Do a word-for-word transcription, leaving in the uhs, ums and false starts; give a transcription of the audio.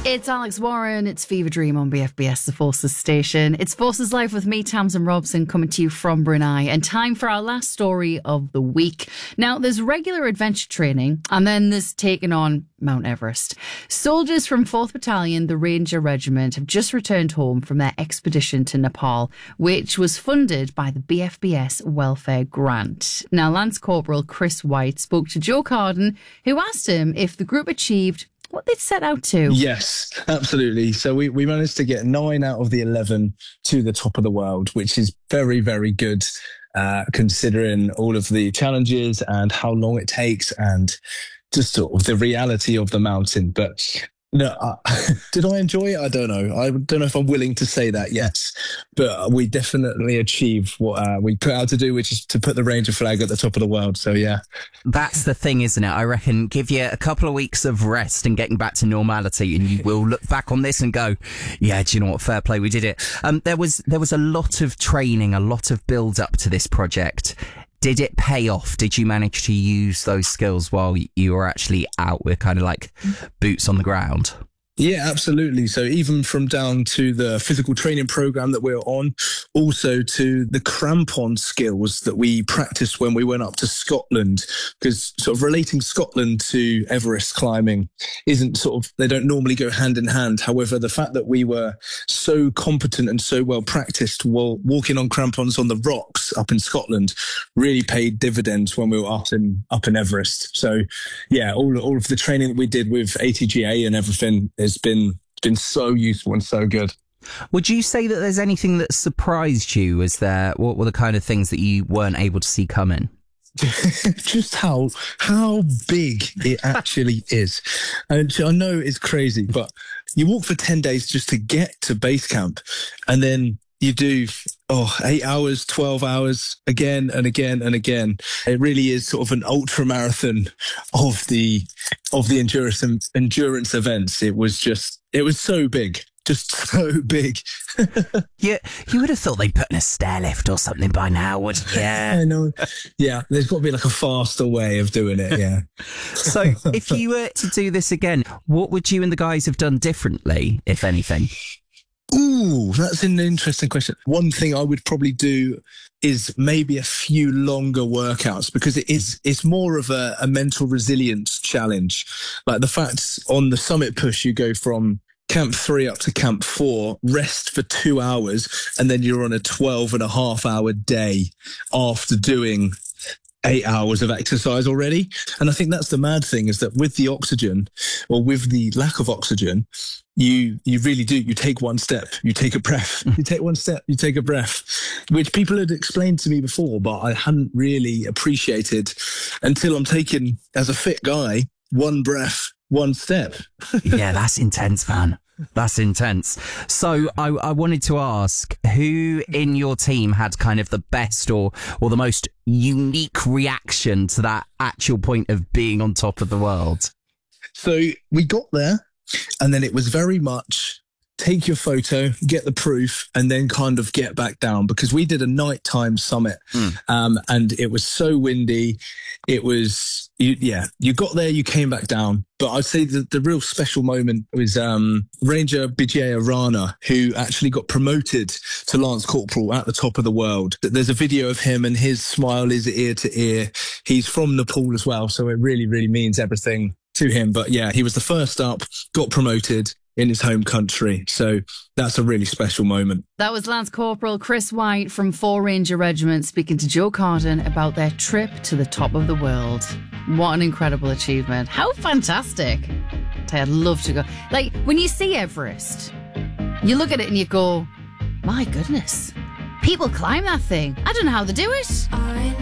It's Alex Warren, it's Fever Dream on B F B S, the Forces station. It's Forces Live with me, Tamsin Robson, coming to you from Brunei. And time for our last story of the week. Now, there's regular adventure training, and then there's taking on Mount Everest. Soldiers from fourth Battalion, the Ranger Regiment, have just returned home from their expedition to Nepal, which was funded by the B F B S Welfare Grant. Now, Lance Corporal Chris White spoke to Joe Carden, who asked him if the group achieved what they'd set out to. Yes, absolutely. So we, we managed to get nine out of the eleven to the top of the world, which is very, very good, uh, considering all of the challenges and how long it takes and just sort of the reality of the mountain. But no, uh, did I enjoy it? I don't know. I don't know if I'm willing to say that, yes. But we definitely achieved what uh, we put out to do, which is to put the Ranger flag at the top of the world. So, yeah. That's the thing, isn't it? I reckon give you a couple of weeks of rest and getting back to normality, and you will look back on this and go, yeah, do you know what? Fair play, we did it. Um, there was there was a lot of training, a lot of build up to this project. Did it pay off? Did you manage to use those skills while you were actually out with kind of like boots on the ground? Yeah, absolutely. So even from down to the physical training program that we're on, also to the crampon skills that we practiced when we went up to Scotland, because sort of relating Scotland to Everest climbing isn't sort of, they don't normally go hand in hand. However, the fact that we were so competent and so well practiced while walking on crampons on the rocks up in Scotland really paid dividends when we were up in, up in Everest. So yeah, all, all of the training that we did with A T G A and everything has been been so useful and so good. Would you say that there's anything that surprised you? Is there, what were the kind of things that you weren't able to see coming? Just how how big it actually is. And I know it's crazy, but you walk for ten days just to get to base camp, and then you do oh eight hours, twelve hours again and again and again. It really is sort of an ultra marathon of the of the endurance endurance events. It was just it was so big. Just so big. Yeah, you would have thought they'd put in a stair lift or something by now, would you? Yeah. I know. Yeah, there's got to be like a faster way of doing it, yeah. So if you were to do this again, what would you and the guys have done differently, if anything? Ooh, that's an interesting question. One thing I would probably do is maybe a few longer workouts, because it is it's more of a, a mental resilience challenge. Like the fact on the summit push, you go from camp three up to camp four, rest for two hours, and then you're on a twelve and a half hour day after doing eight hours of exercise already. And I think that's the mad thing, is that with the oxygen, or with the lack of oxygen, you you really do. You take one step, you take a breath, you take one step, you take a breath, which people had explained to me before, but I hadn't really appreciated until I'm taking, as a fit guy, one breath, one step. Yeah, that's intense, man. That's intense. So I, I wanted to ask, who in your team had kind of the best or or the most unique reaction to that actual point of being on top of the world? So we got there, and then it was very much take your photo, get the proof, and then kind of get back down, because we did a nighttime summit, mm. um, and it was so windy. It was, you, yeah, you got there, you came back down. But I'd say the, the real special moment was um, Ranger Bijaya Rana, who actually got promoted to Lance Corporal at the top of the world. There's a video of him, and his smile is ear to ear. He's from Nepal as well, so it really, really means everything to him. But yeah, he was the first up, got promoted in his home country. So that's a really special moment. That was Lance Corporal Chris White from four Ranger Regiment speaking to Joe Carden about their trip to the top of the world. What an incredible achievement. How fantastic. I'd love to go. Like, when you see Everest, you look at it and you go, my goodness, people climb that thing. I don't know how they do it. I